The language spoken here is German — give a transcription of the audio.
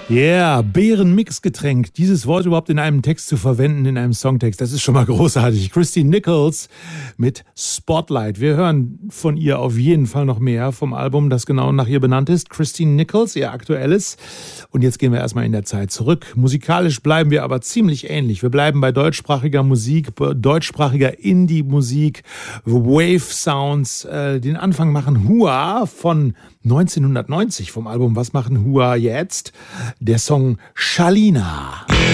Yeah, Beerenmixgetränk. Dieses Wort überhaupt in einem Text zu verwenden, in einem Songtext, das ist schon mal großartig. Christine Nichols mit Spotlight. Wir hören von ihr auf jeden Fall noch mehr vom Album, das genau nach ihr benannt ist. Christine Nichols, ihr aktuelles. Und jetzt gehen wir erstmal in der Zeit zurück. Musikalisch bleiben wir aber ziemlich ähnlich. Wir bleiben bei deutschsprachiger Musik, deutschsprachiger Indie-Musik, Wave-Sounds. Den Anfang machen Hua von 1990 vom Album Was machen Hua jetzt? Der Song Shalina.